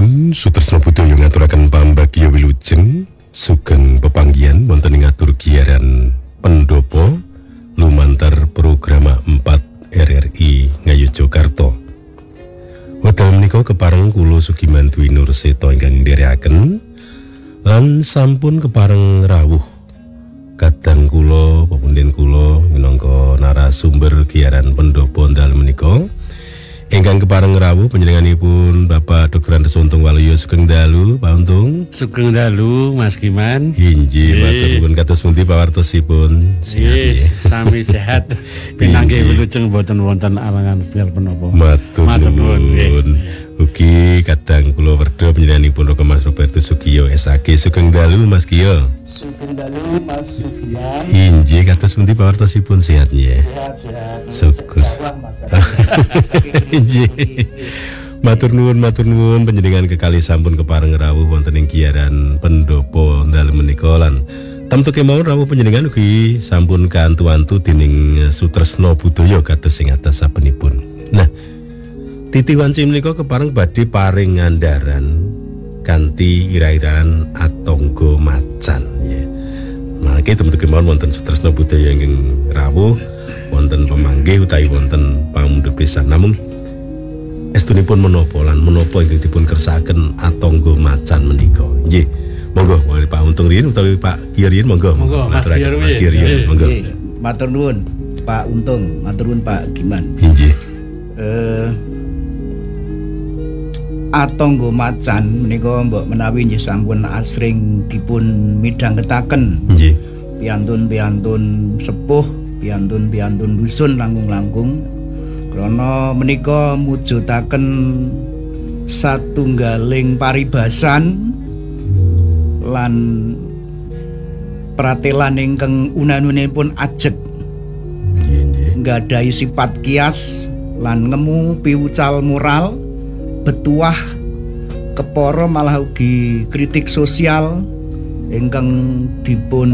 Sampun Sutresna Budaya ngaturaken pambagya wilujeng sugeng pepanggihan wonten ing atur giaran pendopo lumantar program 4 RRI Ngayogyakarta. Wekdal menika kepareng kula Sugiman Dwi Nurseto ingkang ndherekaken lan sampun kepareng rawuh kadang kula pepunden kula minangka narasumber giaran pendopo ndal menika. Ingkang kepareng rawuh panjenenganipun Bapak Dr. Andes Untung Waluyo. Sugeng dalu Pak Untung. Sugeng dalu Mas Giman. Inggih, matur nuwun kados pundi pawartosipun? Sehat nggih. Sami sehat. Pinanggih wilujeng boten wonten alangan setunggal punapa. Matur nuwun. Ugi kadang kula werda panjenenganipun Mas Robertus Sugiyo SAG. Sugeng dalu Mas Giyo. Sugeng dalu Mas Sugiyan. Inggih, kados pundi pawartosipun? Sehat nggih. Sehat. Syukur. Inggih. Matur nuwun panjenengan kekali sampun kepareng rawuh wonten ing giaran pendopo ndal menika lan tamtu kemawon rawuh panjenengan ugi sampun kantu-antu dening Sutresna Budaya kados sing atas sabenipun. Nah, Titi Wanci menika kepareng badhe paring ngandharan kanthi ira-iraan Atangga Macan ya. Mangke tamtu kemawon wonten Sutresna Budaya ingkang rawuh wonten pemanggih utawi wonten pamundhut pisan. Namung estunipun menapa lan menapa ingkang dipun kersakaken Atangga Macan menika. Nggih. Monggo Pak Untung riyin utawi Pak Giyo riyin monggo. Mas Giyo riyin monggo. Matur nuwun Pak Untung, matur nuwun Pak Giman. Nggih. Atangga Macan menika mbok menawi nggih sampun asring dipun midhangetaken. Nggih. Piantun-piantun sepuh, piantun-piantun dusun langkung-langkung. Krana menika mujudaken satunggaling paribasan lan pratelan ingkang unanunipun ajeg nggadahi sifat kias lan ngemu piwucal moral betuah kepara malah ugi kritik sosial ingkang dipun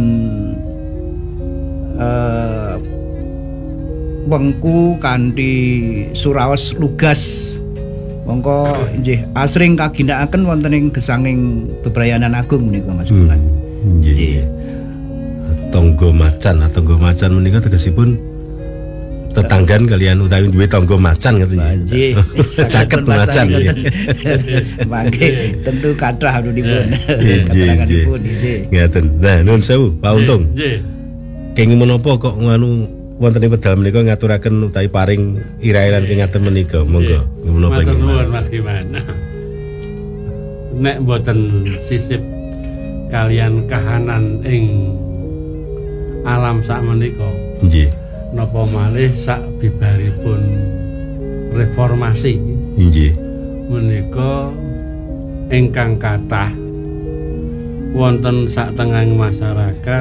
wengku kanthi suraos lugas mongko nggih asring kaginakaken wonten ing gesanging bebrayanan agung menika Mas Bulan. Nggih. Atangga Macan menika tegesipun tetanggan kalian utawi duwe tangga macan ngoten nggih. Caket macan nggih. Mangke tentu kathah anunipun. Nggih. Ngaten. Nah, nuwun sewu Pak Untung. Nggih. Kenging menapa kok nganu wonten ing wedal menika ngaturaken utawi paring ira-iran kenging menika monggo menapa ingkang nuwun Mas Giman. Nek mboten sisip kalian kahanan ing alam sakmenika. Nggih. Napa malih sak bibaripun reformasi. Nggih. Menika ingkang kathah wonten sak tengahing masyarakat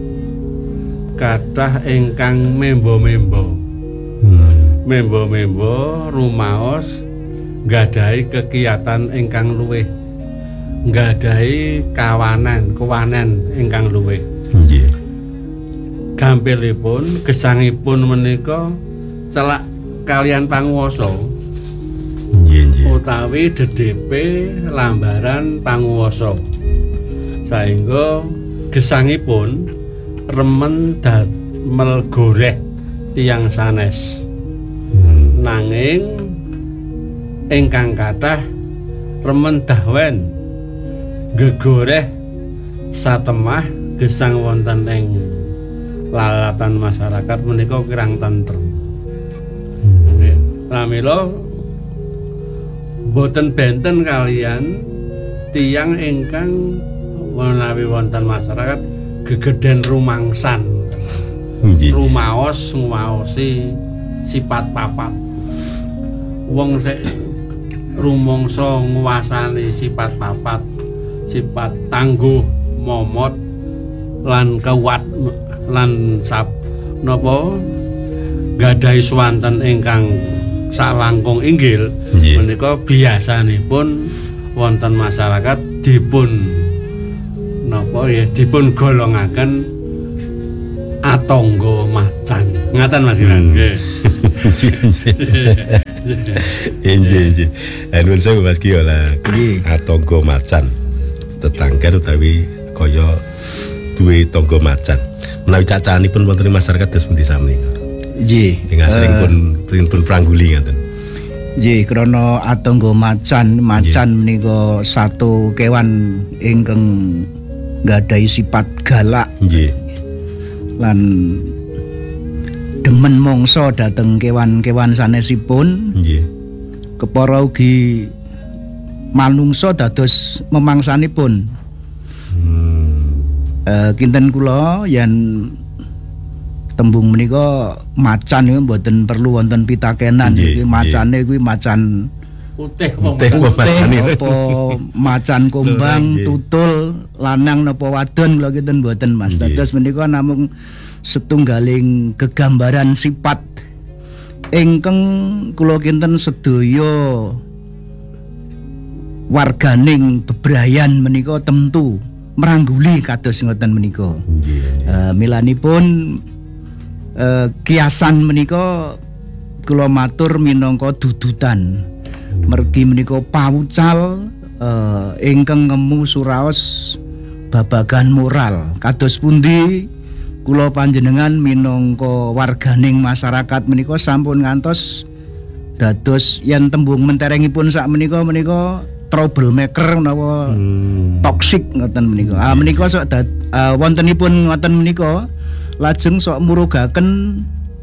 kathah ingkang membo-membo. Membo-membo rumaos nggadahi kegiatan ingkang luwih. Nggadahi kawanan ingkang luwih. Nggih. Gampilipun gesangipun menika celak kalian panguwasa. Nggih. Utawi DDP lambaran panguwasa. Saengga gesangipun remen damel goreh tiyang sanes. Nanging ingkang kathah remen dahwen gegoreh satemah gesang wonten ing lalatan masyarakat menika kirang tentrem. Pramila boten benten kalian tiyang ingkang menawi wonten masyarakat gegeden rumangsan. Rumaos nguwaosi sifat papat. Wong sik rumangsa nguwasani sifat papat, sifat tangguh, momot lan kuat lan napa gadahi swanten ingkang salangkung inggil menika biasanipun wonten masyarakat dipun napa ya dipun golongaken Atangga Macan. Ngaten Mas Iwan. Nggih. Injih. Nuwun sewu Mas Kiyo lah. Atangga macan. Tetanggan utawi kaya duwe tangga macan. Menawi cacahanipun wonten ing masyarakat dos pundi samenika? Nggih. Ing asring pun prangguli ngaten. Nggih, krana atangga macan menika satu kewan ingkang nggadahi sifat galak. Nggih. Lan demen mangsa dhateng kewan-kewan sanesipun. Nggih. Kepara ugi manungsa dados memangsanipun. Kinten kula yen tembung menika macan niku mboten perlu wonten pitakenan. Iki macane kuwi macan putih apa macan kumbang, tutul, lanang napa wadon kula kinten mboten Mas. Dados menika namung setunggaling gegambaran sifat ingkang kula kinten sedaya warganing bebrayan menika tentu merangguli kados ngoten menika. Milanipun kiasan menika kula matur minangka dudutan. Mergi menika pawucal ingkang ngemu suraos babagan moral. Kados pundi kula panjenengan minangka warganing masyarakat menika sampun ngantos dados yen tembung menterengipun sak menika troublemaker menawa toksik ngoten menika. Menika sok wontenipun ngoten menika lajeng sok murugaken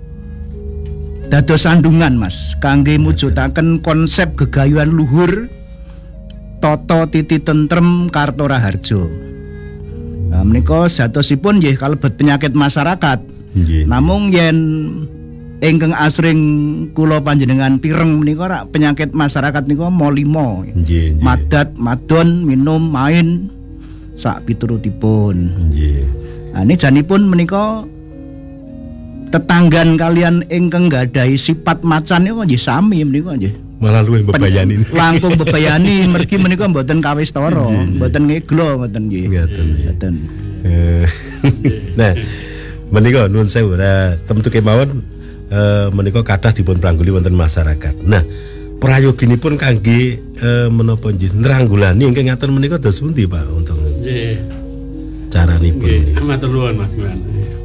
dados sandungan Mas kangge mujudaken konsep gegayuhan luhur tata titi tentrem karto raharja. Menika jatosipun nggih kalebet penyakit masyarakat. Namung yen ingkang asring kula panjenengan pireng menika rak penyakit masyarakat nika molimo. Madat, madon, minum, main sak piturutipun. Ini janipun menika tetanggan kalian ingkang nggadahi sifat macan niku nggih sami menika nggih. Malah luwih bebayani. Langkung bebayani mergi menika mboten kawistara, mboten ngeglo ngoten nggih. Ngoten. Nah, menika nuwun sewu temtu kemawon menika kathah dipun prangguli wonten masyarakat. Nah, prayoginipun kangge menapa nggih nranggulani ingkang ngaten menika dos pundi Pak untuk nggih. Caranipun. Nggih, matur nuwun Mas Iwan.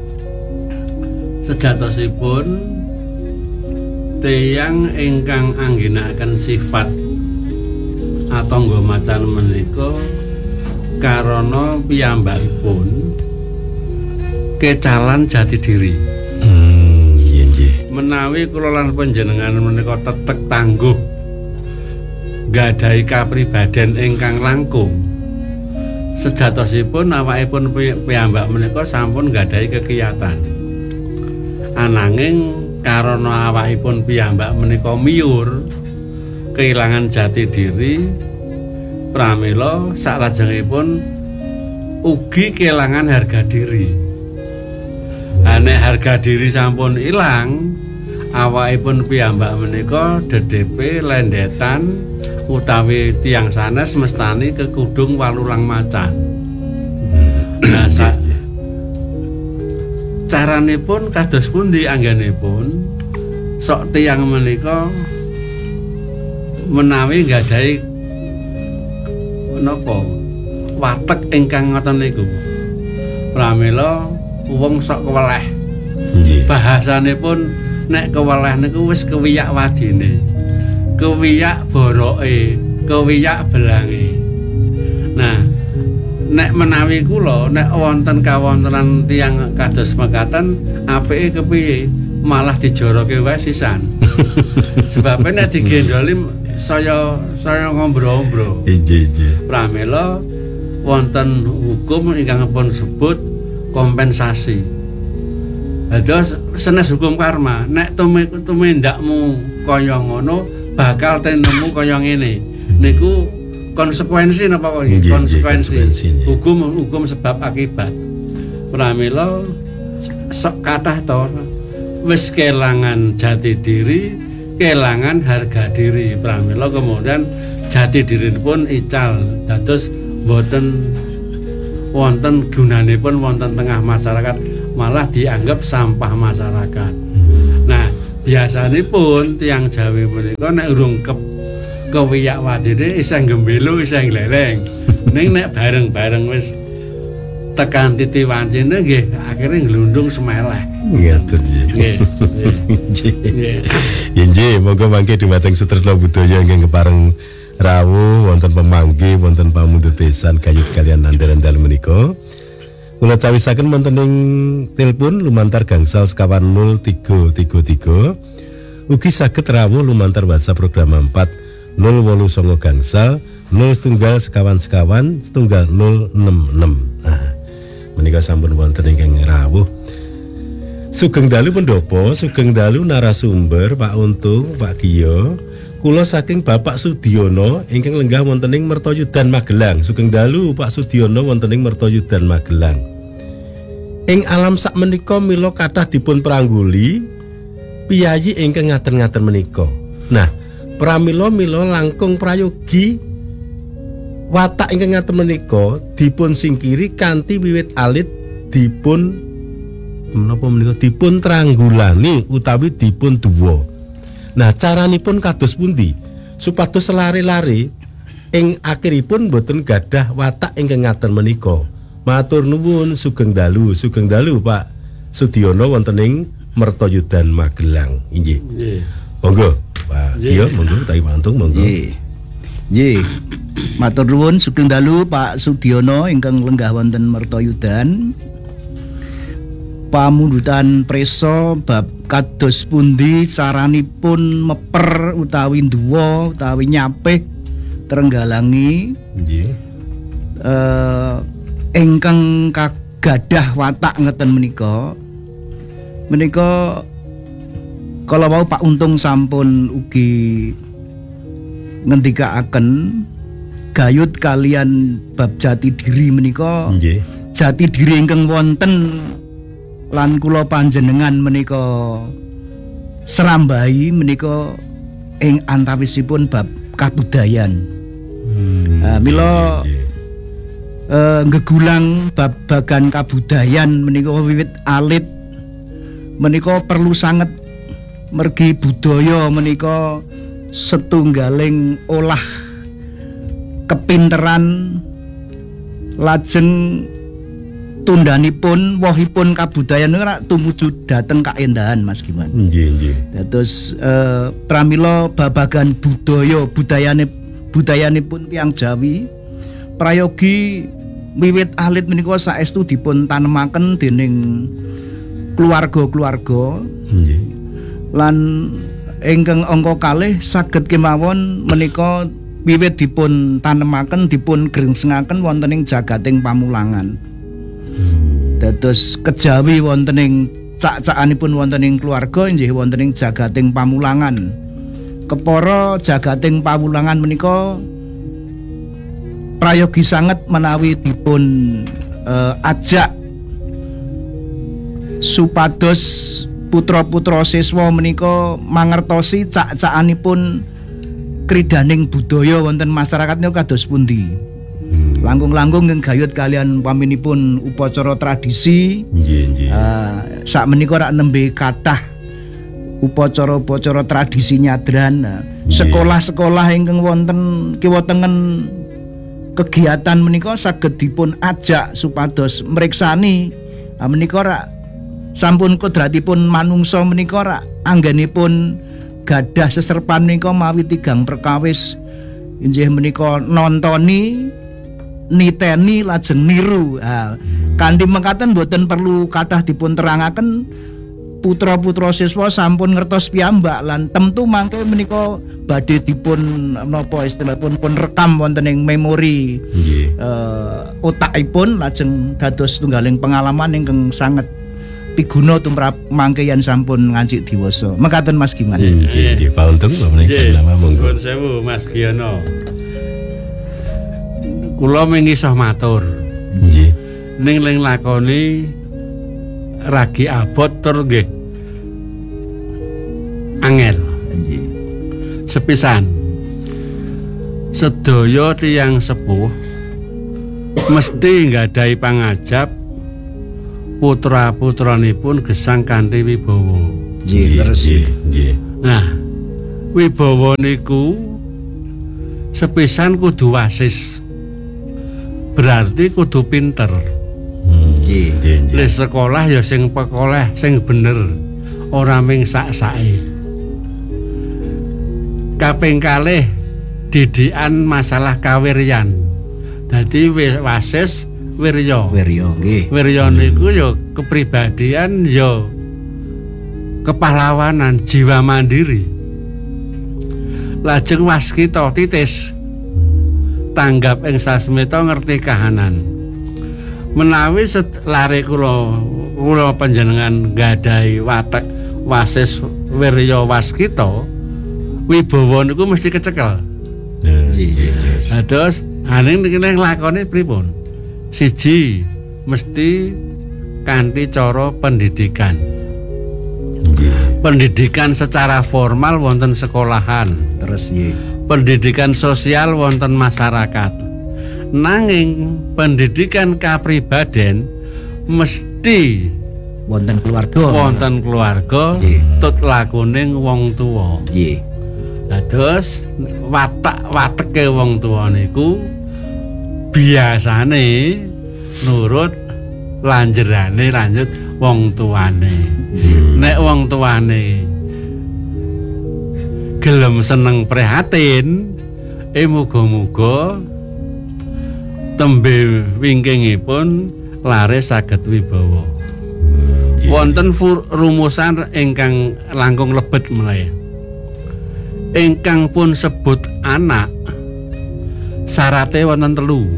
Sejatosipun tiyang ingkang anggenakaken sifat atangga macan menika karana piyambakipun kecalan jati diri. Menawi kula lan panjenengan menika tetek tangguh gadahi kapribaden ingkang langkung, sejatosipun awakipun piyambak menika sampun gadahi kekiyatan. Ananging karana awakipun piyambak menika miyur kehilangan jati diri, pramila salajengipun ugi kehilangan harga diri. Nek harga diri sampun ilang, awakipun piyambak menika DDP lendetan utawi tiyang sanes mestani kekudung walulang macan. Nah, caranipun kados pundi anggenipun sok tiyang menika menawi nggadahi menapa watek ingkang ngoten niku. Pramila wong sok keweleh. Bahasanipun nek keweleh niku wis kewiyak wadine. Kewiyak boroke, kewiyak belange. Nah, nek menawi kula nek wonten kawontenan tiyang kados mekaten apike kepiye malah dijoroke wae sisan. Sebab nek digendoli saya ngombro-ombro. Nggih. Pramila wonten hukum ingkang pun sebut kompensasi. Dados senes hukum karma, nek tumindakmu kaya ngono bakal tenemu kaya ngene. Niku konsekuensi napa kok iki? Konsekuensi. Hukum sebab akibat. Pramila kathah to wis kelangan jati diri, kelangan harga diri. Pramila kemudian jati dirinipun ical dados boten wonten gunanipun wonten tengah masyarakat, malah dianggap sampah masyarakat. Nah, biasanipun tiyang Jawi punika nek urung kewiyak watine isih gembelo isih gleleng. Ning nek bareng-bareng wis tekan titi wancine nggih akhire nglundung semeleh. Ngatur nggih. Nggih. Nggih, monggo mangke dumateng Sutresna Budaya ingkang kepareng rawuh wonten pemanggi wonten pamundur besan kayut kalian andharan dalu menika. Kula cawisaken wonten ing telepon lumantar gangsal sekawan 0333 ugi saged rawuh lumantar WhatsApp program 4 089 gangsal 01 sekawan 066. Nah, menika sampun wonten ingkang rawuh. Sugeng dalu pendopo, sugeng dalu narasumber Pak Untung, Pak Giyo. Kula saking Bapak Sudiono ingkang lenggah wonten ing Mertoyudan Magelang. Sugeng dalu Pak Sudiono wonten ing Mertoyudan Magelang. Ing alam sak menika mila kathah dipun prangguli piyayi ingkang ngaten-ngaten menika. Nah, pramila-mila langkung prayogi watak ingkang ngaten menika dipun singkiri kanthi wiwit alit dipun menapa menika dipun tranggulani utawi dipun duwa. Nah, caranipun kados pundi supados lare-lare ing akhiripun boten gadah watak ingkang ngaten menika. Matur nuwun, sugeng dalu Pak Sudiono wonten ing Mertoyudan Magelang. Inggih. Nggih. Monggo, Pak Giyo, monggo utawi Pak Untung, monggo. Nggih. Matur nuwun sugeng dalu Pak Sudiono ingkang lenggah wonten Mertoyudan. Pamundutan presa bab kados pundi caranipun meper utawi nduwa utawi nyapih trenggalangi Nggih. ingkang gadah watak ngeten menika kala wau Pak Untung sampun ugi ngendikaaken gayut kalian bab jati diri menika. Nggih. Jati diri ingkang wonten lan kula panjenengan menika serambahi menika ing antawisipun bab kabudayan. Mila gegulang babagan kabudayan menika wiwit alit menika perlu sanget mergi budaya menika setunggaling olah kepinteran lajeng tundanipun wohipun kabudayan ora tumuju dhateng kaendahan Mas Giman. Nggih. Dados pramila babagan budayanipun tiyang Jawi prayogi wiwit alit menika saestu dipun tanemaken dening keluarga-keluarga. Nggih. Lan ingkang angka kalih saged kemawon menika wiwit dipun tanemaken dipun grengsengaken wonten ing jagating pamulangan. Dados kejawi wonten ing cak-cakanipun wonten ing keluarga inggih wonten ing jagating pamulangan. Kepara jagating pamulangan menika prayogi sanget menawi dipun ajak supados putra-putra siswa menika mangertosi cak-cakanipun kridaning budaya wonten masyarakat menika kados pundi. Langkung-langkung ing gayut kalian paminipun upacara tradisi. Nggih. Sak menika rak nembe kathah upacara-upacara tradisi nyadran. Sekolah-sekolah ingkang wonten kiwa tengen kegiatan menika saged dipun ajak supados mriksani menika rak sampun kodratipun manungsa menika rak anggenipun gadah seserpan menika mawi tigang perkawis inggih menika nontoni niteni lajeng niru. Kanthi mekaten boten perlu kathah dipun terangaken putra-putra siswa sampun ngertos piyambak lan temtu mangke menika badhe dipun napa istilahipun pun rekam wonten ing memori otakipun lajeng dados tunggaling pengalaman ingkang sanget piguna tumrap mangke yen sampun ngancik diwasa. Mekaten Mas Giman. Nggih, Pak Untung menika nama monggo. Nuwun sewu Mas Giyono. Kula mengisah matur. Nggih. Ning ling lakoni ragi abot tur nggih angel. Sepisan sedaya tiyang sepuh mesti nggadahi pangajap putra-putranipun gesang kanthi wibawa. Nggih, terus nggih. Nah, wibawa niku sepisan kudu wasis. Berarti kudu pinter. nggih. Le sekolah ya sing pekoleh, sing bener. Ora ming sak-sake. Kaping kalih didikan masalah kawiryan. Dadi wasis wirya. Wirya nggih. Wirya niku ya kepribadian ya kepahlawanan, jiwa mandiri. Lajeng waskita titis tanggap ing sasmita ngerti kahanan. Menawi lare kula panjenengan nggadhahi watek wasis wirya waskita, wibawa niku mesti kecekel. Terus aning niki nglakone pripun? Siji mesti kanthi cara pendidikan. Pendidikan secara formal wonten sekolahan. Terus nggih. Pendidikan sosial wonten masyarakat. Nanging pendidikan kapribaden mesti Wonten keluarga. wonten keluarga tut lakuning wong tuwa. Nggih. Terus wateke wong tuwa niku biasane nurut lanjerane lanjut wong tuane. Nek wong tuane gelem seneng prihatin, muga-muga tembe wingkingipun lare saged wibawa. Wonten rumusan ingkang langkung lebet menawi. Ingkang pun sebut anak syaratnya wonten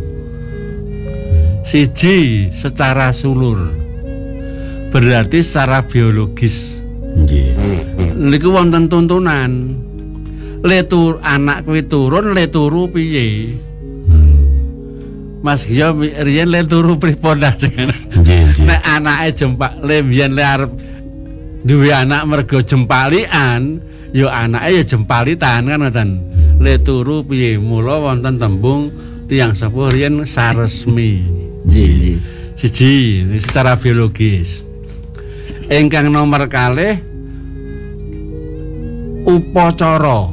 3. Siji secara sulur. Berarti secara biologis. Nggih. Niku wonten tuntunan. Anak kuwi turun le turu piye? Mas Gio riyen le turu pripun jenengan? Nggih. Nek anake jempak le biyen le arep duwe anak mergo jempalian, ya anake ya jempalitan kan ngoten. Le turu piye? Mula wonten tembung tiyang sepuh riyen saresmi. Nggih. Siji secara biologis. Ingkang nomor kalih upacara.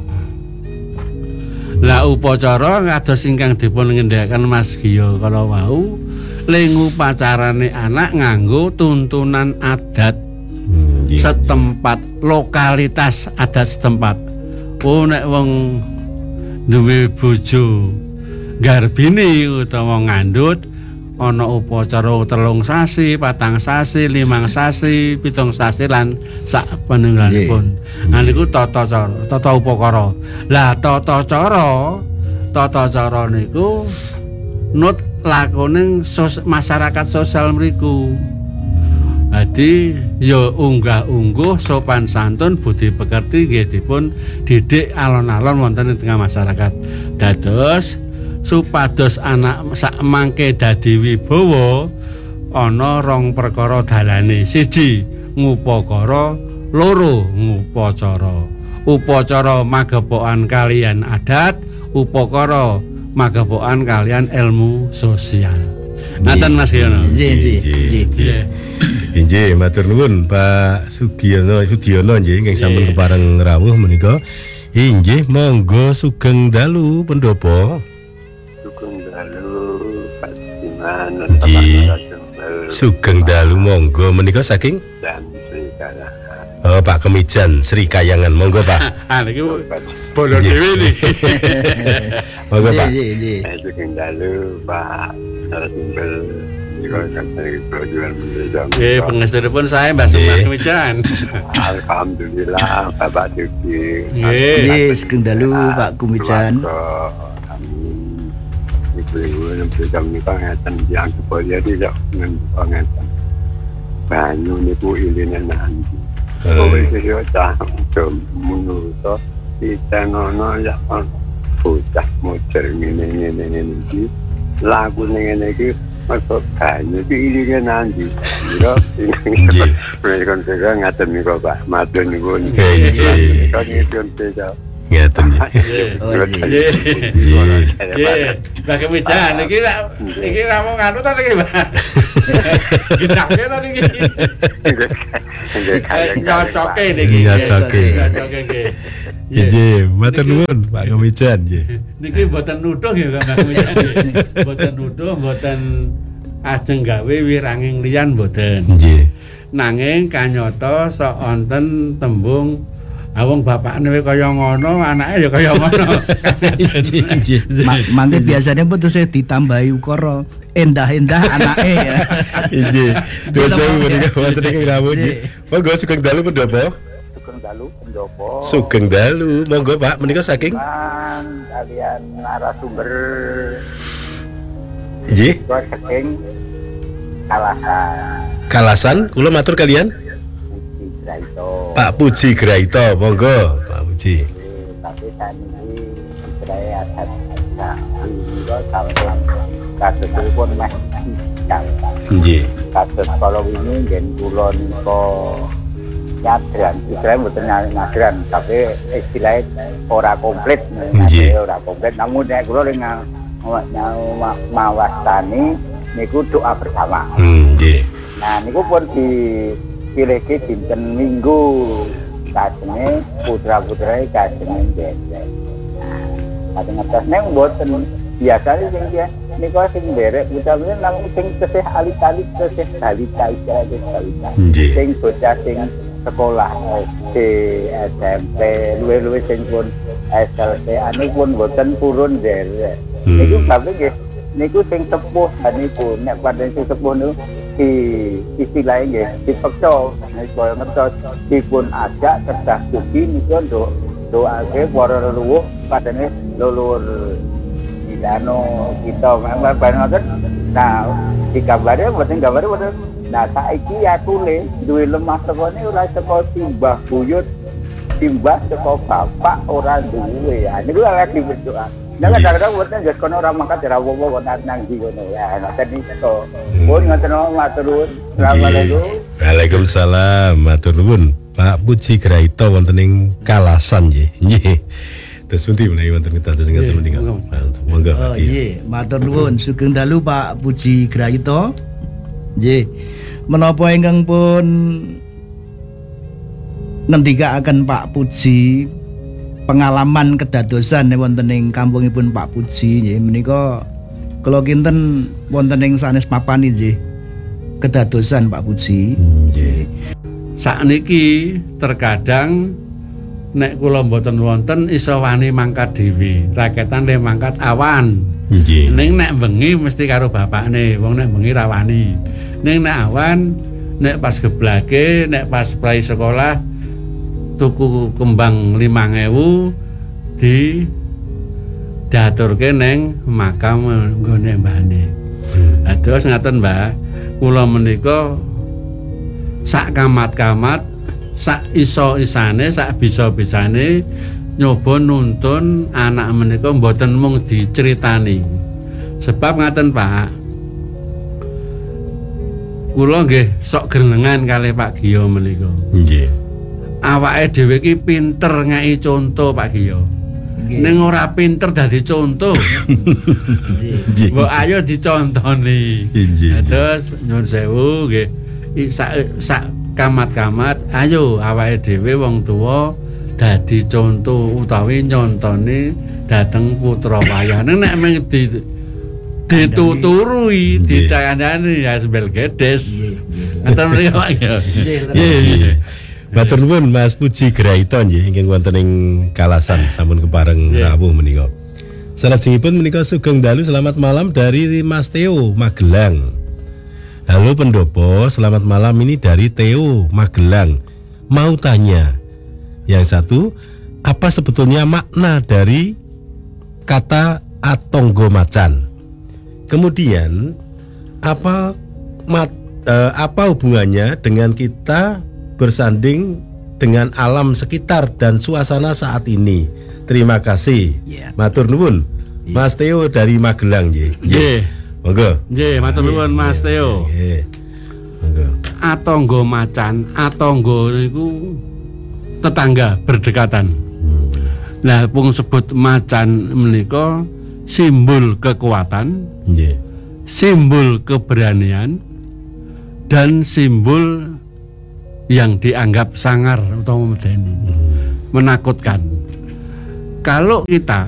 Lah upacara kados ingkang dipun ngendhakaken Mas Gio kala wau le ngupacarane anak nganggo tuntunan adat setempat, lokalitas adat setempat. Oh nek wong duwe bojo garbini utawa ngandhut ana upacara 3 sasi, 4 sasi, 5 sasi, 7 sasi lan sak panunggalipun. Nah niku tata upakara. Lah tata cara niku nut lakoning masyarakat sosial mriku. Dadi ya unggah-ungguh sopan santun budi pekerti nggih dipun didik alon-alon wonten ing tengah masyarakat. Dados supados anak sak mangke dadi wibawa ana 2 perkara dalane. Siji ngupakara, 2 ngupacara. Upacara magepokan kalian adat, upakara magepokan kalian ilmu sosial. Ngaten Mas Yono. Nggih. Nggih, matur nuwun Pak Sudiono nggih ingkang sampun kepareng rawuh menika. Inggih, monggo sugeng dalu pendopo. Sugeng dalu monggo menika saking Pak Kemijan Sri Kayangan monggo Pak. Niki bolo dhewe niki. Monggo Pak. Nggih. Sugeng dalu Pak narasumber niku kanthi projuan menjadi. Pangestunipun saya Mbak Kemijan. Alhamdulillah Bapak Duki. Nggih, sugeng dalu Pak Kemijan. Ibu-ibu memberikan nikah ngeten yang supaya tidak ngeten banyu niku iline nanti kowe iki cah menuso ditenono ya bocah moder ngene iki lagu ngene iki masuk banyu iki iline nanti yo mereka ngaten niku Pak matur niku nggih kan iki beda Ngeten. Mbak Kemijan iki ra mau nganu ta niki, Mbak. Gendaknya ta niki. Nyocoke niki. Nyocoke. Nyocoke nggih. Nggih, matur nuwun Pak Kamijan nggih. Niki mboten nuduh ya Pak Kamijan nggih. Mboten nuduh, mboten ajeng gawe wiranging liyan mboten. Nggih. Nanging kanyata sok wonten tembung wong bapakne kaya ngono, anake ya kaya ngono. Nggih. Mangke biasanya putus ditambahi ukara endah-endah anake ya. Nggih. Dosa menika wonten ing rawuh nggih. Monggo Sugeng Dalu pendopo. Sugeng Dalu pendopo. Sugeng Dalu, monggo Pak menika saking Kalian narasumber nggih. kula saking Kalasan kula matur kalian Graito. Pak Puji Graito, monggo Pak Puji. Tapi saniki saya akan juga salam kados pun meh Nggih. kados kalau ini ngen kula nika nyadran istilahnya mboten nyadran tapi istilahnya ora komplit ora komplit namun nek kula ning mawastani niku doa bersama. Nggih. Nah niku pun dipilihke dinten Minggu kajenge putra-putrane kajenge ndek. Kadang ngetes neng mboten biasane sing dia niku sing nderek utawa nang sing tesih alit-alit tesih balita balita. Sing bocah sing sekolah SD, SMP, luwe-luwe sing pun SLC ane pun mboten purun nderek. Niku kabeh nggih niku sing sepuh niku nek padha sing sepuh niku di istilahnya dipeksa kaya ngertos dipun ajak kedah dugi niku doake para leluhur padane leluhur dilano kita memang banget. Nah dikabari mboten gambare mboten. Nah saiki atune duwe lemah tekone ora saka simbah buyut simbah saka bapak ora duwe. Niku lagi berdoa. Nah, kadang-kadang buatnya just kono orang makan cara bobo kono nang di kono ya. Nanti itu. Pun ngaten matur nuwun. Assalamualaikum. Waalaikumsalam. Matur nuwun. Pak Puji Graito wonten ing Kalasan nggih. Nggih. Terus pundi menawi wonten kita sing ngaten menika. Monggo. Oh nggih, matur nuwun. Sugeng dalu Pak Puji Graito. Nggih. Menapa ingkang pun ngendikaaken Pak Puji pengalaman kedadosan wonten ing kampungipun Pak Puji nggih menika kula kinten wonten ing sanes papan nggih kedadosan Pak Puji nggih. Sakniki terkadang nek kula mboten wonten iso wani mangkat dhewe, raketan le mangkat awan. Nggih. Ning nek bengi mesti karo bapakne, wong nek bengi ra wani. Ning nek awan nek pas geblake, nek pas prai sekolah tuku kembang 5.000 di diaturke ning makam nggone mbahne. Terus ngaten Mbah, kula menika sak kamat-kamat, sak iso-isane, sak bisa-bisane nyoba nuntun anak menika mboten mung diceritani. Sebab ngaten Pak, kula nggih sok grenengan kalih Pak Giyo menika. Nggih. Awake dhewe iki pinter ngeki conto Pak Giyo. Ning ora pinter dadi conto. Mbok ayo dicontoni. Terus nyuwun sewu nggih. Sak kamat-kamat ayo awake dhewe wong tuwa dadi conto utawi nyontoni dhateng putra wayane nek mung dituturui ditandani ya sembel gedes. Ngaten mriki Pak Giyo. Nggih. Matur nuwun Mas Puji Graito nggih ingkang wonten ing Kalasan sampun kepareng rawuh menika. Salajengipun menika Sugeng Dalu selamat malam dari Mas Theo Magelang. Halo pendopo, selamat malam ini dari Theo Magelang. Mau tanya. Yang satu, apa sebetulnya makna dari kata atonggo macan? Kemudian apa hubungannya dengan kita bersanding dengan alam sekitar dan suasana saat ini? Terima kasih. Matur nuwun. Mas Theo dari Magelang nggih. Nggih. Monggo. Nggih, matur nuwun Mas Theo. Nggih. Monggo. Atonggo macan, atonggo niku tetangga berdekatan. Nah, pun sebut macan menika simbol kekuatan, Nggih. simbol keberanian dan simbol yang dianggap sangar atau medeni, menakutkan. Kalau kita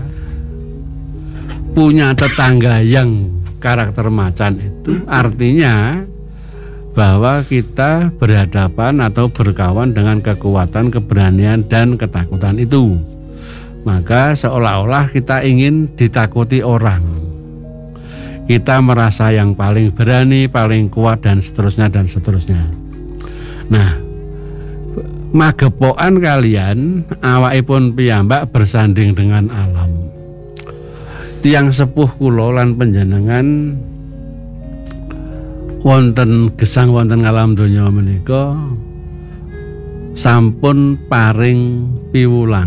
punya tetangga yang karakter macan itu artinya bahwa kita berhadapan atau berkawan dengan kekuatan, keberanian, dan ketakutan itu. Maka seolah-olah kita ingin ditakuti orang. Kita merasa yang paling berani, paling kuat, dan seterusnya dan seterusnya. Nah, magepokan kalian awakipun piyambak bersanding dengan alam. Tiang sepuh kula lan panjenengan wonten gesang wonten alam donya menika sampun paring piwulang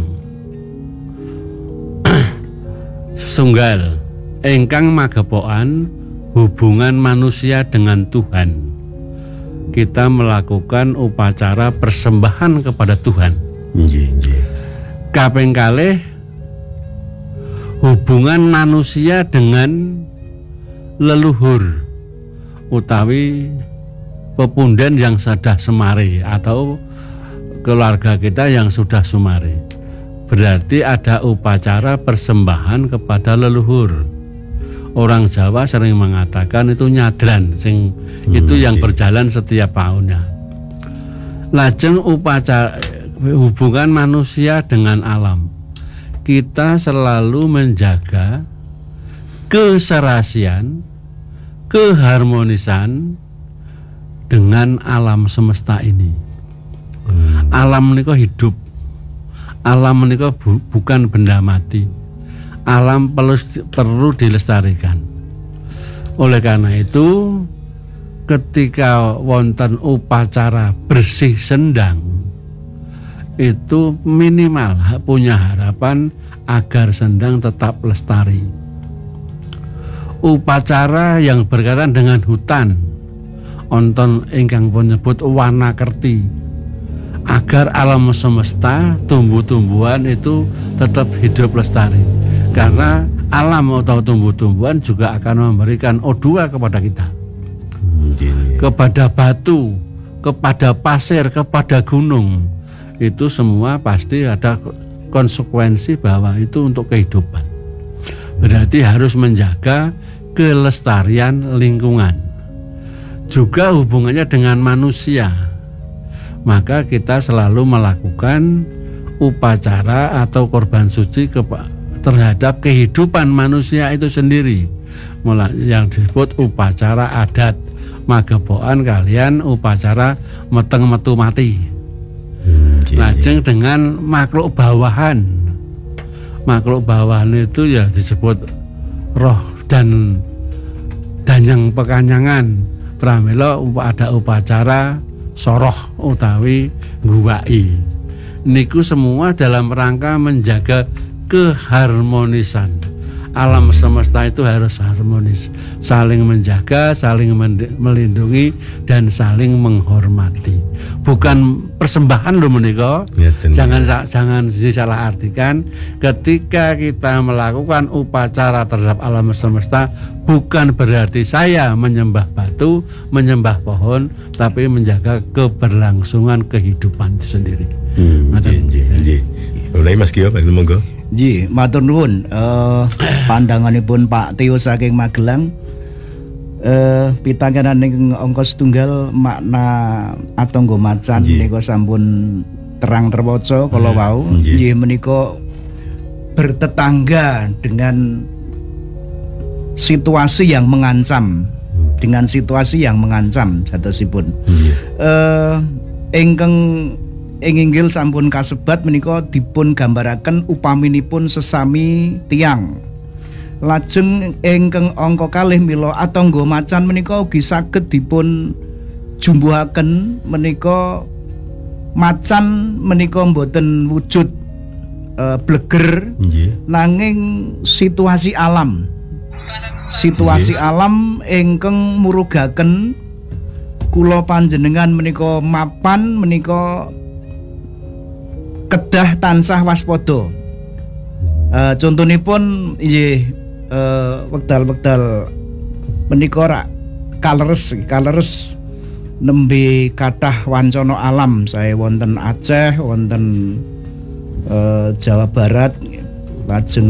sunggal ingkang magepokan hubungan manusia dengan Tuhan. Kita melakukan upacara persembahan kepada Tuhan. Kaping kalih hubungan manusia dengan leluhur utawi pepunden yang sudah semari atau keluarga kita yang sudah sumari. Berarti ada upacara persembahan kepada leluhur. Orang Jawa sering mengatakan itu nyadran, itu yang berjalan setiap tahunnya. Lajeng upacara hubungan manusia dengan alam. Kita selalu menjaga keserasian, keharmonisan dengan alam semesta ini. Alam menika hidup. Alam menika bukan benda mati. Alam perlu dilestarikan. Oleh karena itu, ketika wonten upacara bersih sendang, itu minimal punya harapan agar sendang tetap lestari. Upacara yang berkaitan dengan hutan, wonten ingkang menyebut Wanakerti, agar alam semesta, tumbuh-tumbuhan itu tetap hidup lestari. Karena alam atau tumbuh-tumbuhan juga akan memberikan O2 kepada kita, kepada batu, kepada pasir, kepada gunung. Itu semua pasti ada konsekuensi bahwa itu untuk kehidupan. Berarti harus menjaga kelestarian lingkungan. Juga hubungannya dengan manusia. Maka kita selalu melakukan upacara atau korban suci terhadap kehidupan manusia itu sendiri, yang disebut upacara adat magepokan kalian upacara meteng metu mati. Lajeng dengan makhluk bawahan. Makhluk bawahan itu ya disebut roh dan yang pekanyangan. Pramila ada upacara soroh utawi ngguwaki. Niku semua dalam rangka menjaga keharmonisan. Alam semesta itu harus harmonis, saling menjaga, saling melindungi, dan saling menghormati. Bukan persembahan loh menika. Jangan disalahartikan. Ketika kita melakukan upacara terhadap alam semesta, bukan berarti saya menyembah batu, menyembah pohon, tapi menjaga keberlangsungan kehidupan itu sendiri. Mulai Mas Gio, Pak monggo. Ji, matur nuwun. Pandanganipun Pak Tio saking Magelang. Pitanganan ning angka setunggal makna atonggo macan menika sampun terang terwaca kala wau. Nggih menika bertetangga dengan situasi yang mengancam. Dengan situasi yang mengancam satosipun. Ingkang inggil sampun kasebat menika dipun gambaraken upaminipun sesami tiang. Lajeng ingkang angka kalih mila atangga macan menika ugi saged dipun jumbuhaken menika macan menika mboten wujud bleger nanging situasi alam. Situasi alam ingkang murugaken kula panjenengan menika mapan menika kedah tansah waspada. Contonipun inggih wekdal-wekdal menika rak kaleres nembe kathah wancana alam sae wonten Aceh, wonten Jawa Barat, lajeng